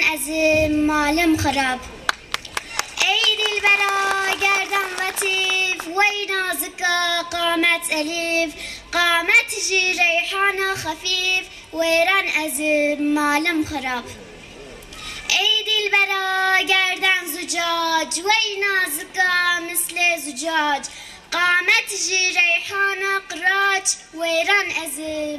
ازم مالم خراب. ای دلبرا گردن لطیف وی نازکا قامت الیف، قامت جی ریحان خفیف ویران ازم مالم خراب. ای دلبرا گردن زجاج وی نازکا مثل زجاج، قامت جی ریحان قراج ویران ازم